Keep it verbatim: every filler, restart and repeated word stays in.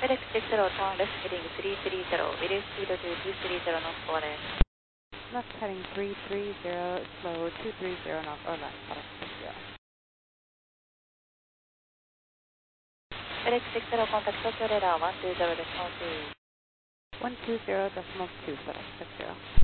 FedEx six zero, turn left heading three three zero, release speed to two three zero knots or less. Left heading three three zero, slow two three zero knots or less, FedEx six zero. FedEx six zero, contact Tokyo radar one two zero decimal two. one two zero decimal two, FedEx six zero.